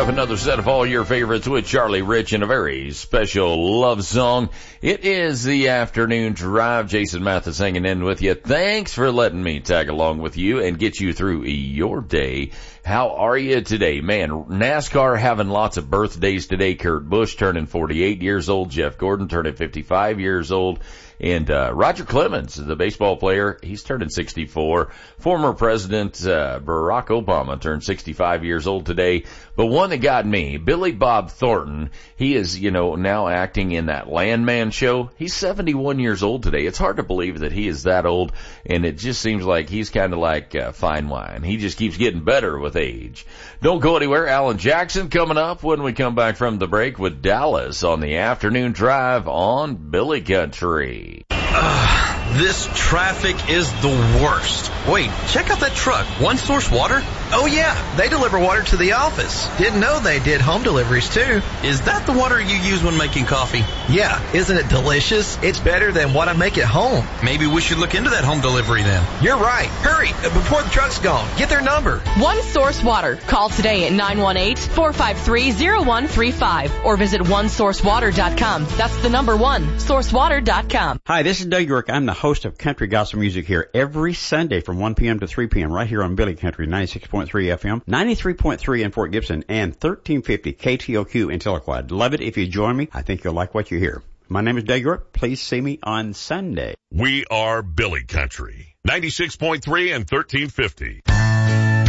up another set of all your favorites with Charlie Rich and a very special love song. It is the afternoon drive. Jason Mathis hanging in with you. Thanks for letting me tag along with you and get you through your day. How are you today? Man, NASCAR having lots of birthdays today. Kurt Busch turning 48 years old. Jeff Gordon turning 55 years old. And Roger Clemens, the baseball player, he's turning 64. Former President Barack Obama turned 65 years old today. But one that got me, Billy Bob Thornton, he is, now acting in that Landman show. He's 71 years old today. It's hard to believe that he is that old, and it just seems like he's kind of like fine wine. He just keeps getting better with age. Don't go anywhere. Alan Jackson coming up when we come back from the break with Dallas on the afternoon drive on Billy Country. This traffic is the worst. Wait, check out that truck. One Source Water? Oh yeah, they deliver water to the office. Didn't know they did home deliveries too. Is that the water you use when making coffee? Yeah, isn't it delicious? It's better than what I make at home. Maybe we should look into that home delivery then. You're right. Hurry, before the truck's gone. Get their number. One Source Water. Call today at 918-453-0135 or visit onesourcewater.com. That's the number one, sourcewater.com. Hi, this is Doug York. I'm the host of Country Gospel Music here every Sunday from 1 p.m. to 3 p.m. right here on Billy Country 96.3 FM, 93.3 in Fort Gibson, and 1350 KTOQ in Tahlequah. Love it if you join me. I think you'll like what you hear. My name is Doug York. Please see me on Sunday. We are Billy Country 96.3 and 1350.